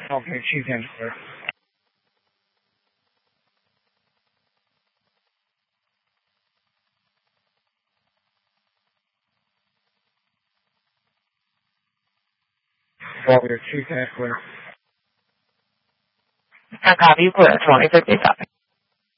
Okay, chief hands clear. Chief hands clear. Copy, clear, 2057.